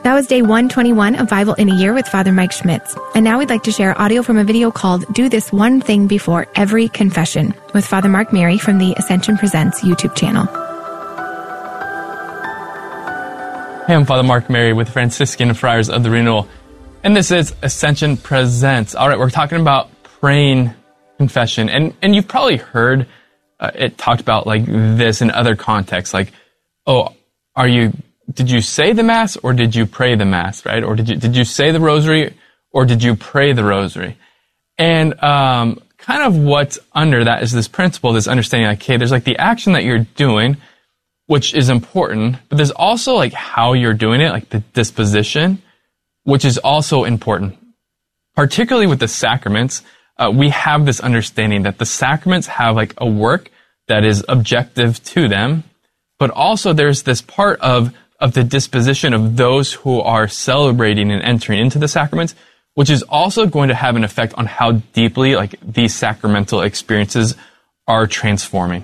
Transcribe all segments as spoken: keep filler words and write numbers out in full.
That was day one twenty-one of Bible in a Year with Father Mike Schmitz. And now we'd like to share audio from a video called Do This One Thing Before Every Confession with Father Mark Mary from the Ascension Presents YouTube channel. Hey, I'm Father Mark Mary with Franciscan Friars of the Renewal, and this is Ascension Presents. All right, we're talking about praying confession, and and you've probably heard uh, it talked about like this in other contexts, like, oh, are you, did you say the Mass or did you pray the Mass, right? Or did you did you say the Rosary or did you pray the Rosary? And um, kind of what's under that is this principle, this understanding, like, okay, there's like the action that you're doing, which is important, but there's also like how you're doing it, like the disposition, which is also important. Particularly with the sacraments, uh, we have this understanding that the sacraments have like a work that is objective to them, but also there's this part of, of the disposition of those who are celebrating and entering into the sacraments, which is also going to have an effect on how deeply like these sacramental experiences are transforming.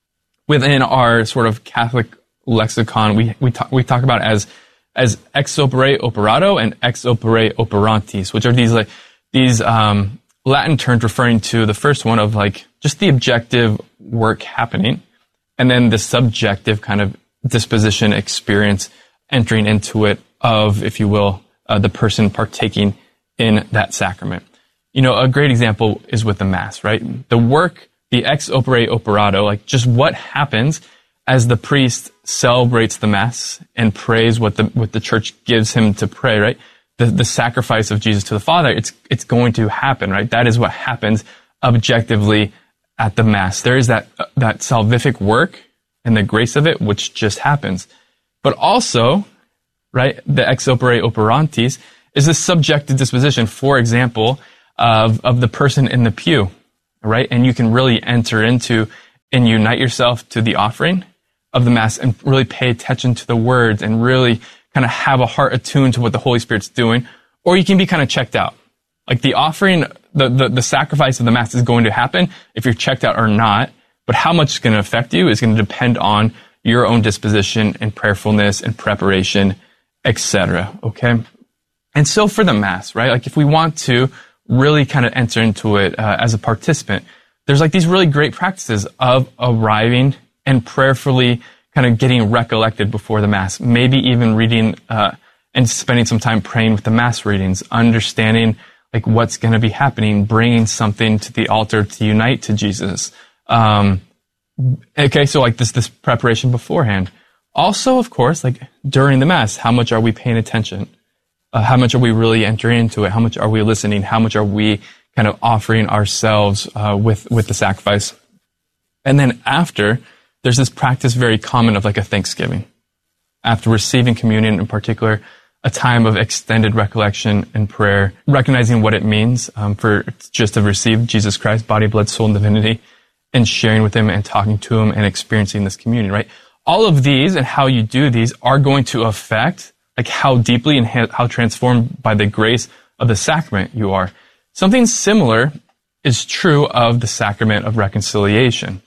Within our sort of Catholic lexicon, we we talk, we talk about it as as ex opere operato and ex opere operantis, which are these like these um, Latin terms referring to the first one of like just the objective work happening, and then the subjective kind of disposition experience entering into it of, if you will, uh, the person partaking in that sacrament. You know, a great example is with the Mass, right? The work, the ex opere operato, like just what happens as the priest celebrates the Mass and prays what the what the Church gives him to pray, right? The the sacrifice of Jesus to the Father, it's it's going to happen, right? That is what happens objectively at the Mass. There is that that salvific work and the grace of it, which just happens. But also, right, the ex opere operantis is a subjective disposition, for example, of of the person in the pew, right? And you can really enter into and unite yourself to the offering of the Mass and really pay attention to the words and really kind of have a heart attuned to what the Holy Spirit's doing. Or you can be kind of checked out. Like the offering, the, the, the sacrifice of the Mass is going to happen if you're checked out or not, but how much it's going to affect you is going to depend on your own disposition and prayerfulness and preparation, et cetera. Okay? And so for the Mass, right? Like if we want to really kind of enter into it uh, as a participant, there's like these really great practices of arriving and prayerfully kind of getting recollected before the Mass, maybe even reading uh, and spending some time praying with the Mass readings, understanding like what's going to be happening, bringing something to the altar to unite to Jesus. Um, okay, so like this this preparation beforehand. Also, of course, like during the Mass, how much are we paying attention? Uh, how much are we really entering into it? How much are we listening? How much are we kind of offering ourselves uh, with with the sacrifice? And then after, there's this practice very common of like a thanksgiving. After receiving communion in particular, a time of extended recollection and prayer, recognizing what it means um, for just to receive Jesus Christ, body, blood, soul, and divinity, and sharing with him and talking to him and experiencing this communion, right? All of these and how you do these are going to affect like how deeply and how transformed by the grace of the sacrament you are. Something similar is true of the sacrament of reconciliation.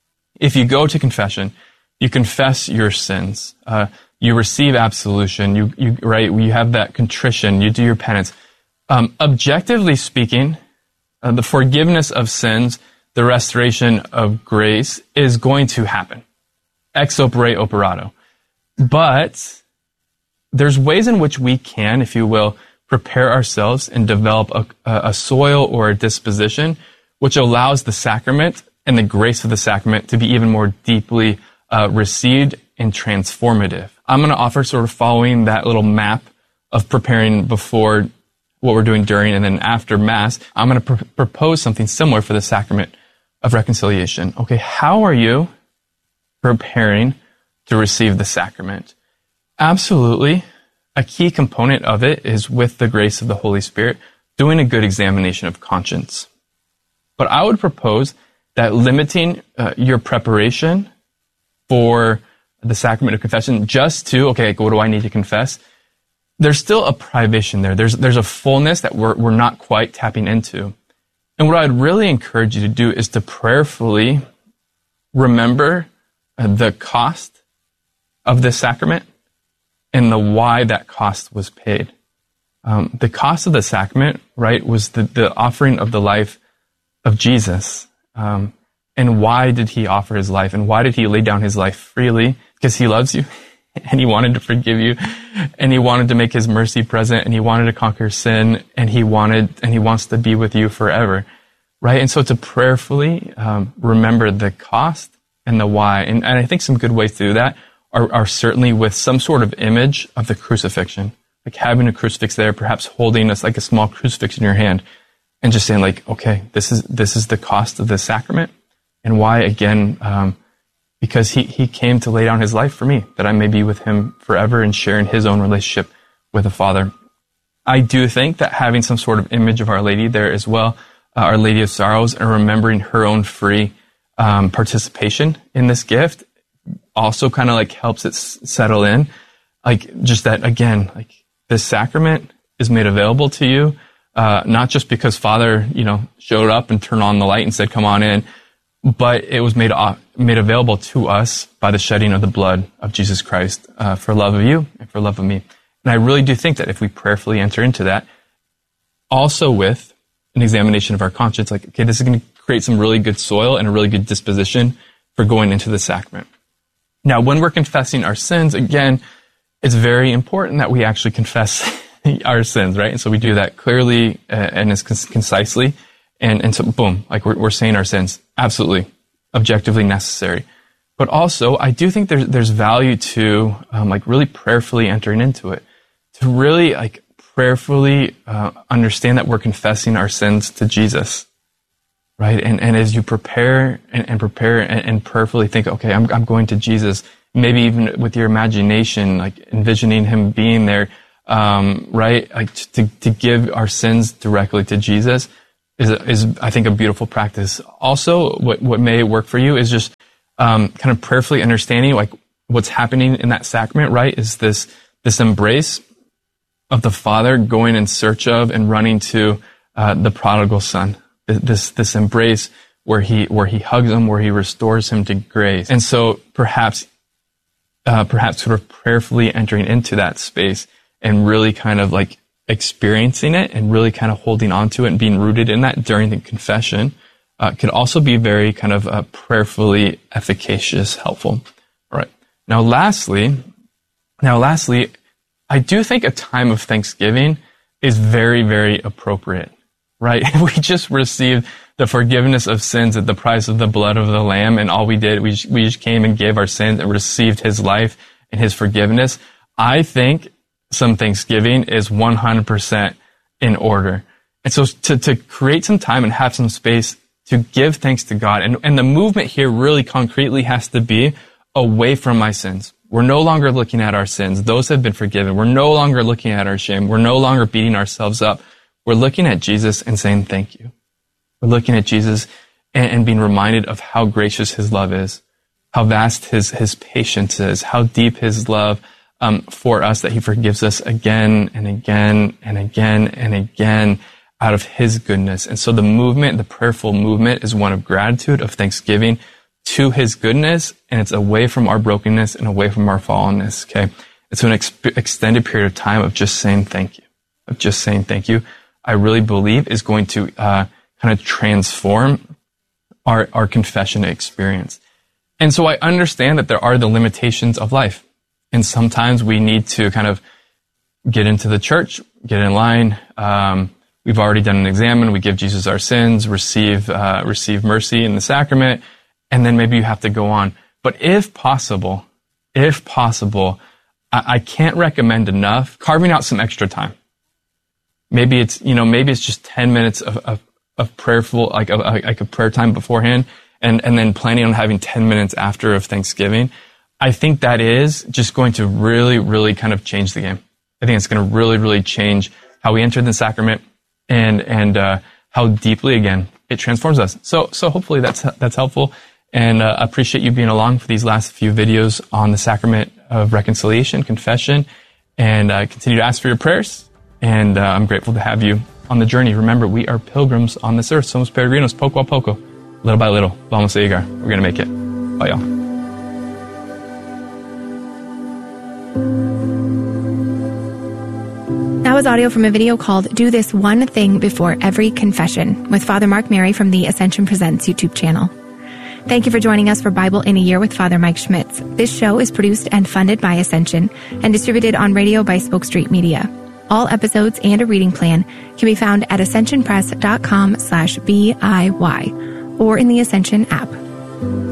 If you go to confession, you confess your sins, uh, you receive absolution, you, you, right, you have that contrition, you do your penance. Um, objectively speaking, uh, the forgiveness of sins, the restoration of grace is going to happen. Ex opere operato. But there's ways in which we can, if you will, prepare ourselves and develop a, a soil or a disposition which allows the sacrament and the grace of the sacrament to be even more deeply uh, received and transformative. I'm going to offer sort of following that little map of preparing before what we're doing during and then after Mass. I'm going to pr- propose something similar for the sacrament of reconciliation. Okay, how are you preparing to receive the sacrament? Absolutely. A key component of it is with the grace of the Holy Spirit, doing a good examination of conscience. But I would propose that limiting uh, your preparation for the sacrament of confession just to, okay, like, what do I need to confess? There's still a privation there. There's there's a fullness that we're we're not quite tapping into. And what I'd really encourage you to do is to prayerfully remember uh, the cost of this sacrament and the why that cost was paid. Um, the cost of the sacrament, right, was the, the offering of the life of Jesus. Um, and why did he offer his life? And why did he lay down his life freely? Because he loves you, and he wanted to forgive you, and he wanted to make his mercy present, and he wanted to conquer sin, and he wanted, and he wants to be with you forever, right? And so to prayerfully um, remember the cost and the why. And, and I think some good ways to do that are, are certainly with some sort of image of the crucifixion, like having a crucifix there, perhaps holding us like a small crucifix in your hand, and just saying like, okay, this is this is the cost of the sacrament, and why again, um, because he he came to lay down his life for me, that I may be with him forever and share in his own relationship with the Father. I do think that having some sort of image of Our Lady there as well, uh, Our Lady of Sorrows, and remembering her own free um, participation in this gift, also kind of like helps it s- settle in, like just that again, like this sacrament is made available to you, uh, not just because Father, you know, showed up and turned on the light and said, "Come on in," but it was made uh, made available to us by the shedding of the blood of Jesus Christ uh, for love of you and for love of me. And I really do think that if we prayerfully enter into that, also with an examination of our conscience, like, okay, this is going to create some really good soil and a really good disposition for going into the sacrament. Now, when we're confessing our sins, again, it's very important that we actually confess our sins, right? And so we do that clearly uh, and as con- concisely. And, and so, boom, like we're, we're saying our sins. Absolutely. Objectively necessary. But also, I do think there's, there's value to, um, like really prayerfully entering into it. To really, like, prayerfully uh, understand that we're confessing our sins to Jesus, right? And and as you prepare and, and prepare and, and prayerfully think, okay, I'm I'm going to Jesus, maybe even with your imagination, like envisioning him being there, um, right? Like to to give our sins directly to Jesus is is I think a beautiful practice. Also, what what may work for you is just um, kind of prayerfully understanding like what's happening in that sacrament, right? Is this this embrace of the Father going in search of and running to uh, the prodigal son. This this embrace where he where he hugs him, where he restores him to grace. And so perhaps uh, perhaps sort of prayerfully entering into that space and really kind of like experiencing it and really kind of holding on to it and being rooted in that during the confession uh, could also be very kind of uh, prayerfully efficacious, helpful. All right. Now, lastly, now lastly. I do think a time of thanksgiving is very, very appropriate, right? We just received the forgiveness of sins at the price of the blood of the Lamb, and all we did, we just, we just came and gave our sins and received his life and his forgiveness. I think some thanksgiving is one hundred percent in order. And so to, to create some time and have some space to give thanks to God, and, and the movement here really concretely has to be away from my sins. We're no longer looking at our sins. Those have been forgiven. We're no longer looking at our shame. We're no longer beating ourselves up. We're looking at Jesus and saying thank you. We're looking at Jesus and, and being reminded of how gracious his love is, how vast his, his patience is, how deep his love um, for us, that he forgives us again and again and again and again out of his goodness. And so the movement, the prayerful movement, is one of gratitude, of thanksgiving to his goodness, and it's away from our brokenness and away from our fallenness, okay? It's an ex- extended period of time of just saying thank you, of just saying thank you, I really believe is going to uh, kind of transform our, our confession experience. And so I understand that there are the limitations of life, and sometimes we need to kind of get into the church, get in line. Um, we've already done an examen, we give Jesus our sins, receive uh, receive mercy in the sacrament, and then maybe you have to go on. But if possible, if possible, I, I can't recommend enough carving out some extra time. Maybe it's, you know, maybe it's just ten minutes of, of, of prayerful, like a, like a prayer time beforehand, and, and then planning on having ten minutes after of Thanksgiving. I think that is just going to really, really kind of change the game. I think it's going to really, really change how we enter the sacrament and, and, uh, how deeply, again, it transforms us. So, so hopefully that's, that's helpful. And uh, I appreciate you being along for these last few videos on the sacrament of reconciliation, confession, and I uh, continue to ask for your prayers. And uh, I'm grateful to have you on the journey. Remember, we are pilgrims on this earth. Somos peregrinos, poco a poco, little by little. Vamos a llegar. We're going to make it. Bye, y'all. That was audio from a video called Do This One Thing Before Every Confession with Father Mark Mary from the Ascension Presents YouTube channel. Thank you for joining us for Bible in a Year with Father Mike Schmitz. This show is produced and funded by Ascension and distributed on radio by Spoke Street Media. All episodes and a reading plan can be found at ascensionpress.com slash B I Y or in the Ascension app.